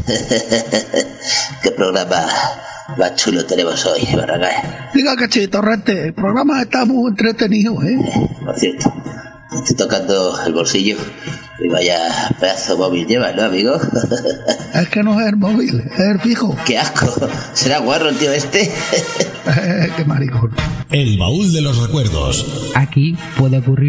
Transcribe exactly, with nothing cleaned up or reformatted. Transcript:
¿Qué programa más chulo tenemos hoy, Barragán? Diga, Cachito, Torrente, el programa está muy entretenido, ¿eh? Por cierto, estoy tocando el bolsillo y vaya pedazo móvil lleva, ¿no, amigo? Es que no es el móvil, es el fijo. ¡Qué asco! ¿Será guarro el tío este? Eh, ¡Qué maricón! El baúl de los recuerdos. Aquí puede ocurrir